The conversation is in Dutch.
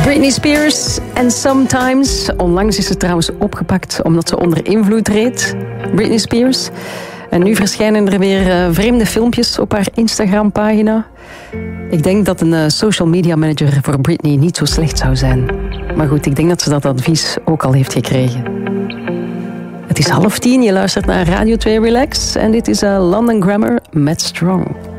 Britney Spears en Sometimes. Onlangs is ze trouwens opgepakt omdat ze onder invloed reed. Britney Spears. En nu verschijnen er weer vreemde filmpjes op haar Instagram-pagina. Ik denk dat een social media manager voor Britney niet zo slecht zou zijn. Maar goed, ik denk dat ze dat advies ook al heeft gekregen. Het is 9:30, je luistert naar Radio 2 Relax. En dit is London Grammar met Strong.